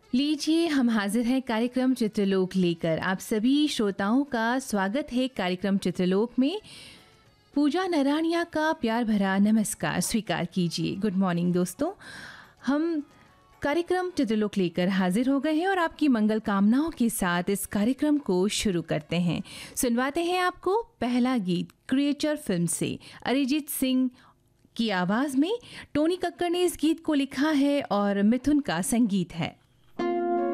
लीजिए हम हाजिर हैं कार्यक्रम चित्रलोक लेकर। आप सभी श्रोताओं का स्वागत है कार्यक्रम चित्रलोक में। पूजा नराणिया का प्यार भरा नमस्कार स्वीकार कीजिए। गुड मॉर्निंग दोस्तों। हम कार्यक्रम चित्रलोक लेकर हाजिर हो गए हैं और आपकी मंगल कामनाओं के साथ इस कार्यक्रम को शुरू करते हैं। सुनवाते हैं आपको पहला गीत क्रिएचर फिल्म से अरिजीत सिंह की आवाज़ में। टोनी कक्कड़ ने इस गीत को लिखा है और मिथुन का संगीत है।